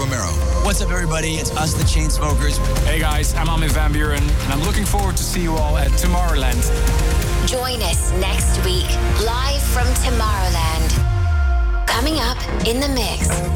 Romero. What's up, everybody? It's us, the Chainsmokers. Hey, guys, I'm Armin van Buuren, and I'm looking forward to see you all at Tomorrowland. Join us next week, live from Tomorrowland. Coming up in the mix.